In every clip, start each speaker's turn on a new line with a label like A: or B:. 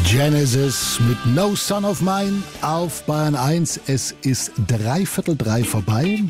A: Genesis mit No Son of Mine auf Bayern 1. Es ist 3:45 vorbei.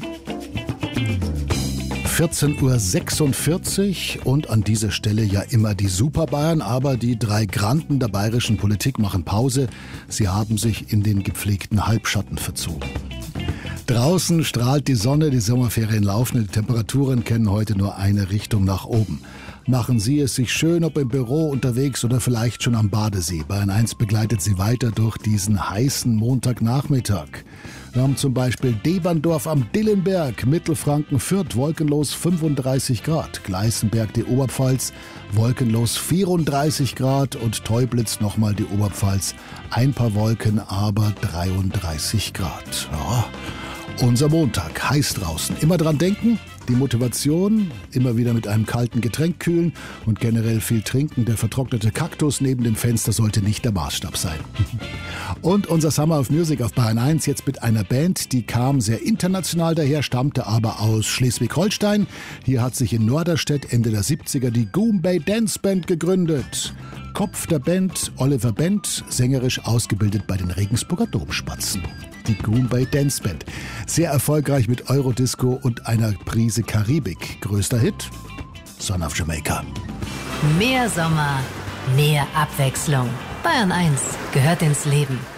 A: 14:46 Uhr und an dieser Stelle ja immer die Super Bayern, aber die drei Granden der bayerischen Politik machen Pause. Sie haben sich in den gepflegten Halbschatten verzogen. Draußen strahlt die Sonne, die Sommerferien laufen, die Temperaturen kennen heute nur eine Richtung nach oben. Machen Sie es sich schön, ob im Büro, unterwegs oder vielleicht schon am Badesee. Bayern 1 begleitet Sie weiter durch diesen heißen Montagnachmittag. Wir haben zum Beispiel Deberndorf am Dillenberg, Mittelfranken, Fürth, wolkenlos 35 Grad. Gleißenberg, die Oberpfalz, wolkenlos 34 Grad. Und Teublitz, nochmal die Oberpfalz, ein paar Wolken, aber 33 Grad. Ja, unser Montag, heiß draußen. Immer dran denken, die Motivation, immer wieder mit einem kalten Getränk kühlen und generell viel trinken. Der vertrocknete Kaktus neben dem Fenster sollte nicht der Maßstab sein. Und unser Summer of Music auf Bayern 1 jetzt mit einer Band, die kam sehr international daher, stammte aber aus Schleswig-Holstein. Hier hat sich in Norderstedt Ende der 70er die Goombay Dance Band gegründet. Kopf der Band Oliver Bent, sängerisch ausgebildet bei den Regensburger Domspatzen. Die Goombay Dance Band. Sehr erfolgreich mit Eurodisco und einer Prise Karibik. Größter Hit? Son of Jamaica.
B: Mehr Sommer, mehr Abwechslung. Bayern 1 gehört ins Leben.